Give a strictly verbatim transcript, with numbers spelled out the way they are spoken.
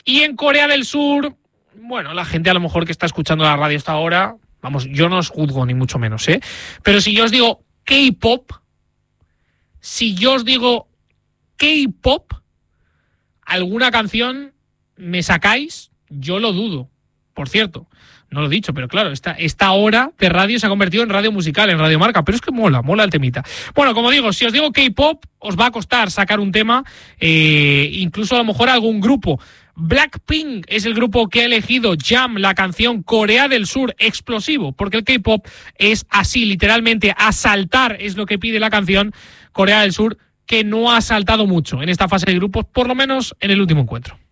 Y en Corea del Sur, bueno, la gente a lo mejor que está escuchando la radio hasta ahora, vamos, yo no os juzgo ni mucho menos, ¿eh? Pero si yo os digo K-pop, si yo os digo K-pop, ¿alguna canción me sacáis? Yo lo dudo, por cierto. No lo he dicho, pero claro, esta, esta hora de radio se ha convertido en radio musical, en Radio Marca, pero es que mola, mola el temita. Bueno, como digo, si os digo K-pop, os va a costar sacar un tema, eh, incluso a lo mejor algún grupo. Blackpink es el grupo que ha elegido Jam, la canción Corea del Sur, explosivo, porque el K-pop es así, literalmente, asaltar es lo que pide la canción Corea del Sur, que no ha saltado mucho en esta fase de grupos, por lo menos en el último encuentro.